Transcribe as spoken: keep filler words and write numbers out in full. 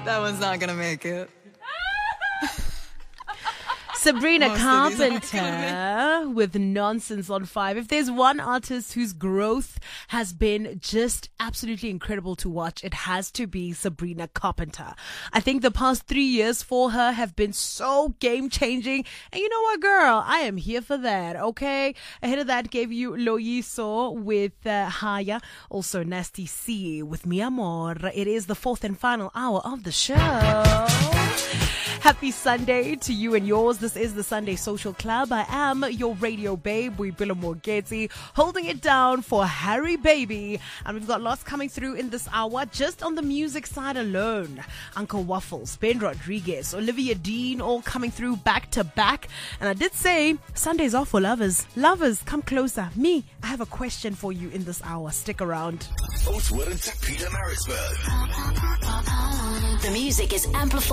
That one's not gonna make it. Sabrina Most of these aren't Carpenter with Nonsense on five. If there's one artist whose growth has been just absolutely incredible to watch, it has to be Sabrina Carpenter. I think the past three years for her have been so game changing. And you know what, girl? I am here for that, okay? Ahead of that, gave you Loyiso with uh, Haya. Also, Nasty C with Mi Amor. It is the fourth and final hour of the show. Happy Sunday to you and yours. This is the Sunday Social Club. I am your radio babe, Boipelo Morgeti, holding it down for Harry Baby. And we've got lots coming through in this hour, just on the music side alone. Uncle Waffles, Ben Rodriguez, Olivia Dean, all coming through back to back. And I did say, Sunday's off for lovers. Lovers, come closer. Me, I have a question for you in this hour. Stick around. Oatswood and Peter Maritzburg. The music is amplified.